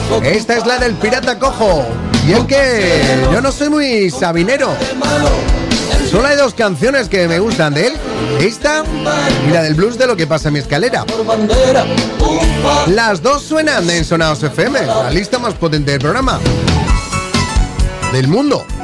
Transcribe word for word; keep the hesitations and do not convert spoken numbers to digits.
Esta es la del Pirata Cojo. Y es que yo no soy muy sabinero. Solo hay dos canciones que me gustan de él. Esta y la del blues de Lo que pasa en mi escalera. Las dos suenan en Sonados F M, la lista más potente del programa del mundo.